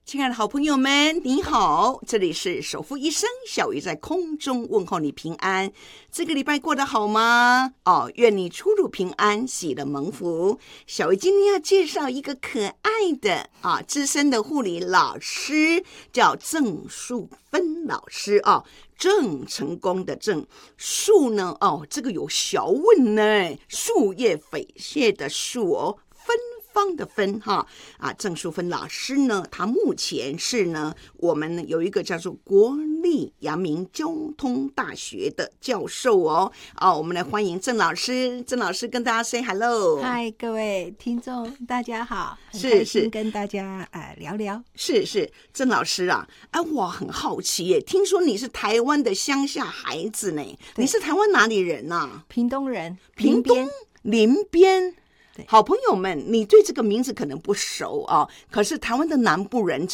亲爱的好朋友们，你好，这里是守护医生小鱼在空中问候你平安。这个礼拜过得好吗？愿你出入平安，喜乐蒙福。小鱼今天要介绍一个可爱的资深的护理老师，叫郑淑芬老师郑成功的郑，树呢这个有学问呢，树叶匪蟹的树芬方的芬郑淑芬老师呢，他目前是呢，我们有一个叫做国立阳明交通大学的教授我们来欢迎郑老师。郑老师跟大家 say hello。 嗨，各位听众大家好，很是开心跟大家聊聊。 是郑老师我很好奇耶，听说你是台湾的乡下孩子呢？你是台湾哪里人屏东人， 屏东林边。好朋友们，你对这个名字可能不熟可是台湾的南部人